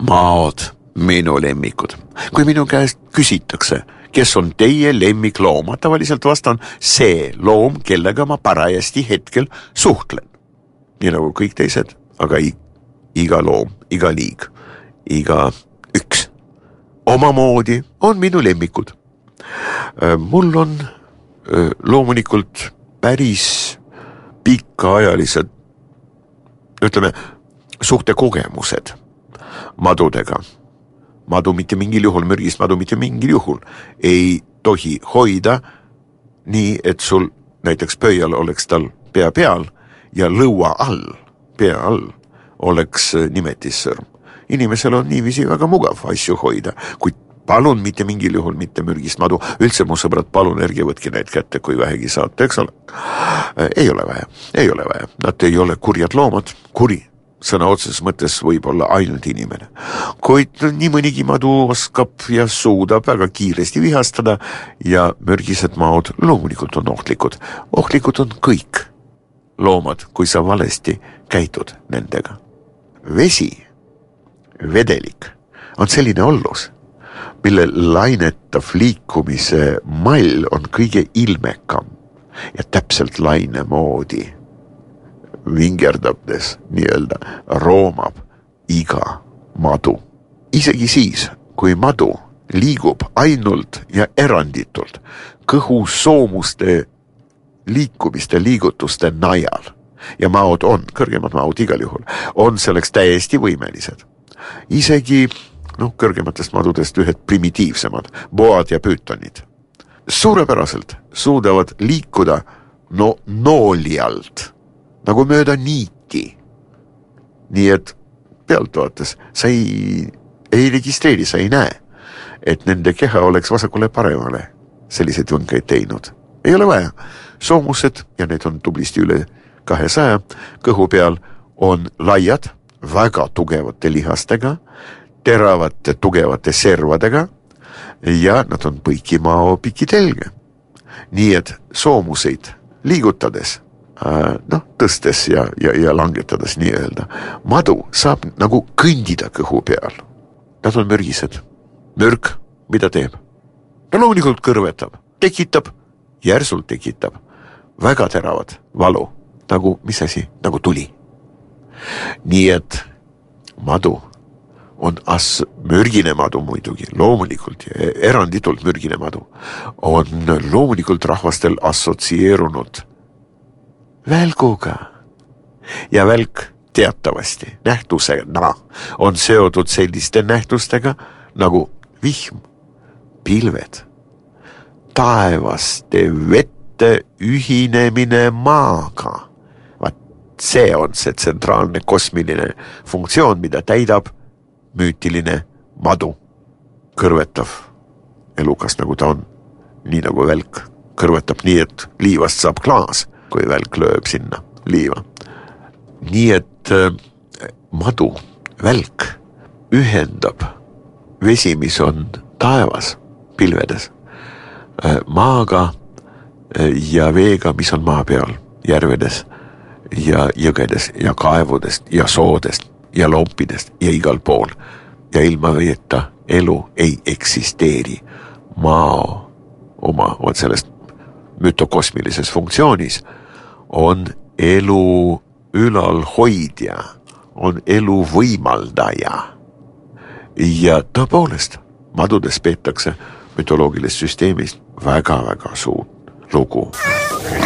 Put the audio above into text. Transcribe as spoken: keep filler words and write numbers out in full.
Maod, minu lemmikud. Kui minu käest küsitakse, kes on teie lemmikloom, tavaliselt vastan see loom, kellega ma parajasti hetkel suhtlen. Nii nagu kõik teised, aga iga loom, iga liig, iga üks. Omamoodi on minu lemmikud. Mul on loomulikult päris pikaajalised, ütleme, suhtekogemused madudega. Madu mitte mingil juhul, mürgist madu mitte mingil juhul ei tohi hoida nii, et sul näiteks pöial oleks tal pea peal ja lõua all, pea all oleks nimetissõrm. Inimesel on niiviisi väga mugav asju hoida, kuid palun mitte mingil juhul mitte mürgist madu. Üldse mu sõbrad, palun ärge võtke neid kätte, kui vähegi saate, eks ole. Ei ole vaja, ei ole vaja. Nad ei ole kurjad loomad, kuri. Sõna otseses mõttes võib olla ainult inimene. Kuid nii mõnigi madu oskab ja suudab väga kiiresti vihastada ja mürgised maod loomulikult on ohtlikud. Ohtlikud on kõik loomad, kui sa valesti käitud nendega. Vesi, vedelik, on selline ollus, mille lainetav liikumise mall on kõige ilmekam ja täpselt laine moodi vingerdades nii-öelda roomab iga madu. Isegi siis, kui madu liigub ainult ja eranditult kõhu soomuste liikumiste liigutuste najal ja maod on, kõrgemad maod igal juhul, on selleks täiesti võimelised. Isegi no, kõrgematest madudest ühed primitiivsemad, boad ja püütonid. Suurepäraselt suudavad liikuda no nooljalt, nagu mööda niiti. Nii et pealt vaates sa ei, ei registreeri, sa ei näe, et nende keha oleks vasakule paremale selliseid võnkeid teinud. Ei ole vaja. Soomused, ja need on tublisti üle kahesaja, kõhu peal on laiad, väga tugevate lihastega, teravate tugevate servadega ja nad on põiki mao pikitelge. Nii et soomuseid liigutades, noh, tõstes ja, ja, ja langetades nii öelda, madu saab nagu kõndida kõhu peal. Nad on mürgised. Mürk, mida teeb? Ta loomulikult kõrvetab, tekitab, järsult tekitab väga teravad valu, nagu mis asi, nagu tuli. Nii et madu on as mürgine madu muidugi, loomulikult ja eranditult mürgine madu, on loomulikult rahvastel assotsieerunud välguga. Ja välk teatavasti nähtusena on seotud selliste nähtustega nagu vihm, pilved, taevaste vette ühinemine maaga. Vaat see on see tsentraalne kosmiline funktsioon, mida täidab müütiline madu, kõrvetav elukas nagu ta on, nii nagu välk kõrvetab nii, et liivast saab klaas, kui välk lööb sinna liiva. Nii et äh, madu, välk ühendab vesi, mis on taevas, pilvedes, äh, maaga äh, ja veega, mis on maa peal, järvedes ja jõgedes ja kaevudest ja soodest ja lompidest ja igal pool. Ja ilma veeta elu ei eksisteeri. Maa oma on sellest mütokosmilises funktsioonis on elu ülalhoidja, on elu võimaldaja. Ja tõepoolest, madudes peetakse mütoloogilist süsteemist väga-väga suur lugu.